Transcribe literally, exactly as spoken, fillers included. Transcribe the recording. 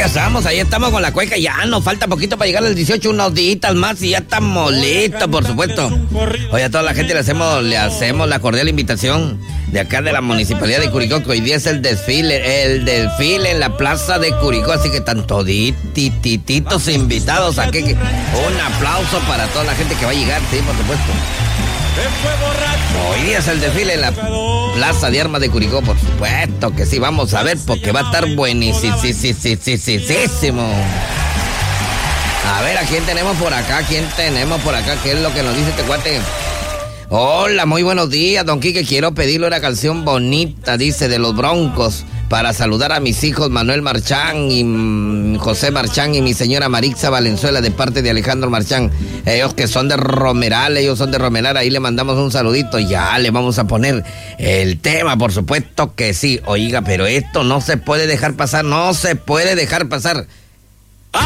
ya estamos, ahí estamos con la cueca. Ya nos falta poquito para llegar al dieciocho, unos días más y ya estamos listos, por supuesto. Oye, a toda la gente le hacemos, le hacemos la cordial invitación de acá de la Municipalidad de Curicó, que hoy día es el desfile, el desfile en la plaza de Curicó, así que están todititos invitados aquí. Un aplauso para toda la gente que va a llegar, sí, por supuesto. Hoy día es el desfile en la Plaza de Armas de Curicó, por supuesto que sí, vamos a ver, porque va a estar buenísimo. A ver, ¿a quién tenemos por acá? ¿Quién tenemos por acá? ¿Qué es lo que nos dice este cuate? Hola, muy buenos días, don Quique. Quiero pedirle una canción bonita, dice, de los Broncos, para saludar a mis hijos Manuel Marchán y José Marchán y mi señora Marixa Valenzuela, de parte de Alejandro Marchán. Ellos que son de Romeral, ellos son de Romeral, ahí le mandamos un saludito. Ya le vamos a poner el tema, por supuesto que sí. Oiga, pero esto no se puede dejar pasar, no se puede dejar pasar.